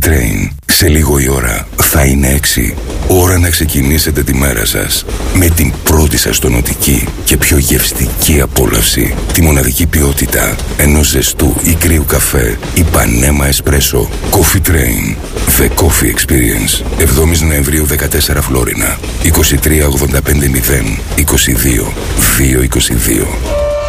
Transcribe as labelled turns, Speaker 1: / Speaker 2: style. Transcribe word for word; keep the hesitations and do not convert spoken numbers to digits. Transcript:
Speaker 1: Train. Σε λίγο η ώρα θα είναι έξι. Ώρα να ξεκινήσετε τη μέρα σας με την πρώτη σας τονωτική και πιο γευστική απόλαυση. Τη μοναδική ποιότητα ενός ζεστού ή κρύου καφέ ή πανέμα εσπρέσο. Coffee Train. The Coffee Experience. εβδόμης Νοεμβρίου δεκατέσσερα Φλόρινα. είκοσι τρία ογδόντα πέντε μηδέν είκοσι δύο δύο είκοσι δύο.